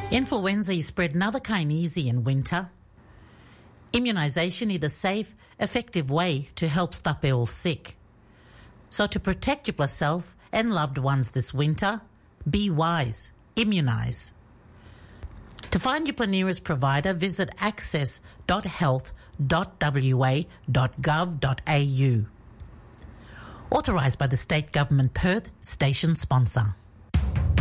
Influenza is spread natherkine easy in winter. Immunisation is a safe, effective way to help stop ill sick. So to protect yourself and loved ones this winter, be wise, immunise. To find your nearest provider, visit access.health.wa.gov.au. Authorised by the State Government Perth, station sponsor.